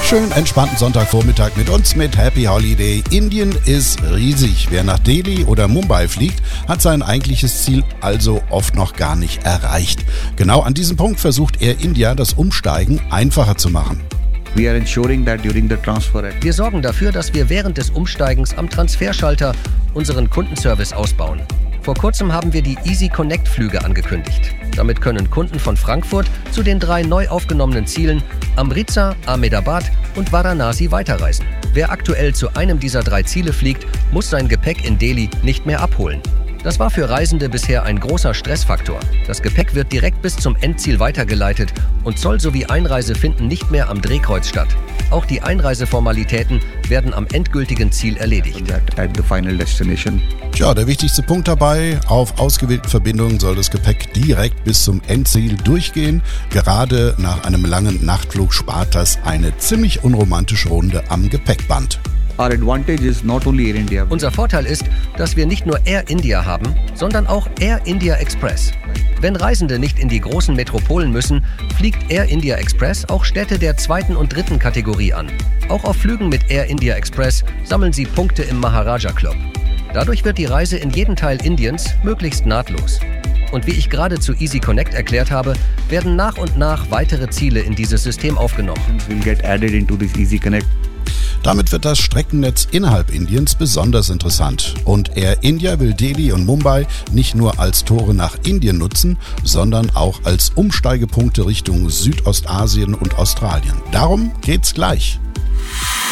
Schönen entspannten Sonntagvormittag mit uns mit Happy Holiday. Indien ist riesig. Wer nach Delhi oder Mumbai fliegt, hat sein eigentliches Ziel also oft noch gar nicht erreicht. Genau an diesem Punkt versucht Air India, das Umsteigen einfacher zu machen. Wir sorgen dafür, dass wir während des Umsteigens am Transferschalter unseren Kundenservice ausbauen. Vor kurzem haben wir die Easy Connect Flüge angekündigt. Damit können Kunden von Frankfurt zu den 3 neu aufgenommenen Zielen Amritsar, Ahmedabad und Varanasi weiterreisen. Wer aktuell zu einem dieser 3 Ziele fliegt, muss sein Gepäck in Delhi nicht mehr abholen. Das war für Reisende bisher ein großer Stressfaktor. Das Gepäck wird direkt bis zum Endziel weitergeleitet und Zoll sowie Einreise finden nicht mehr am Drehkreuz statt. Auch die Einreiseformalitäten werden am endgültigen Ziel erledigt. Tja, der wichtigste Punkt dabei: Auf ausgewählten Verbindungen soll das Gepäck direkt bis zum Endziel durchgehen. Gerade nach einem langen Nachtflug spart das eine ziemlich unromantische Runde am Gepäckband. Unser Vorteil ist, dass wir nicht nur Air India haben, sondern auch Air India Express. Wenn Reisende nicht in die großen Metropolen müssen, fliegt Air India Express auch Städte der 2. und 3. Kategorie an. Auch auf Flügen mit Air India Express sammeln Sie Punkte im Maharaja Club. Dadurch wird die Reise in jeden Teil Indiens möglichst nahtlos. Und wie ich gerade zu Easy Connect erklärt habe, werden nach und nach weitere Ziele in dieses System aufgenommen. Damit wird das Streckennetz innerhalb Indiens besonders interessant. Und Air India will Delhi und Mumbai nicht nur als Tore nach Indien nutzen, sondern auch als Umsteigepunkte Richtung Südostasien und Australien. Darum geht's gleich.